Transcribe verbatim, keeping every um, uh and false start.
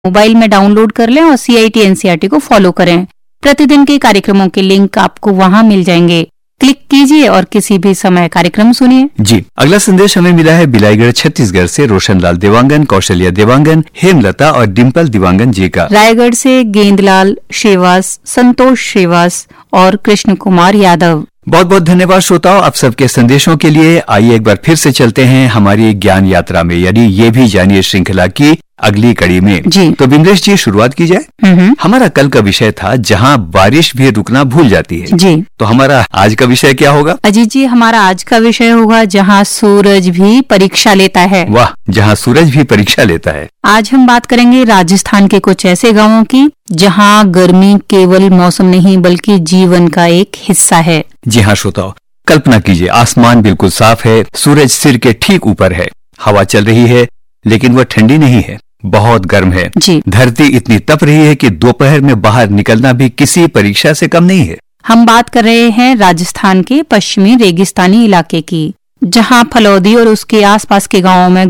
Mobile में download कर लें और सीआईटी एनसीईआरटी को फॉलो करें। प्रतिदिन के कार्यक्रमों के लिंक आपको वहां मिल जाएंगे, क्लिक कीजिए और किसी भी समय कार्यक्रम सुनिए। जी, अगला संदेश हमें मिला है बिलाईगढ़ छत्तीसगढ़ से रोशनलाल देवांगन, कौशल्या देवांगन, हेमलता और डिम्पल देवांगन जी का। रायगढ़ से गेंदलाल श्रीवास, संतोष श्रीवास और कृष्ण कुमार यादव। बहुत बहुत धन्यवाद श्रोताओं आप सबके संदेशों के लिए। आइए एक बार फिर से चलते हैं हमारी ज्ञान यात्रा में, यानी ये भी जानिए श्रृंखला की अगली कड़ी में। जी। तो बिमलेश जी शुरुआत की जाए। हमारा कल का विषय था जहाँ बारिश भी रुकना भूल जाती है। जी। तो हमारा आज का विषय क्या होगा? अजीत जी, हमारा आज का विषय होगा जहाँ सूरज भी परीक्षा लेता है। वाह, जहाँ सूरज भी परीक्षा लेता है। आज हम बात करेंगे राजस्थान के कुछ ऐसे गांवों की जहाँ गर्मी केवल मौसम नहीं बल्कि जीवन का एक हिस्सा है। जी हाँ श्रोताओ, कल्पना कीजिए आसमान बिल्कुल साफ है, सूरज सिर के ठीक ऊपर है, हवा चल रही है लेकिन वह ठंडी नहीं है, बहुत गर्म है। जी। धरती इतनी तप रही है कि दोपहर में बाहर निकलना भी किसी परीक्षा से कम नहीं है। हम बात कर रहे हैं राजस्थान के पश्चिमी रेगिस्तानी इलाके की, जहाँ फलौदी और उसके आसपास के गांवों में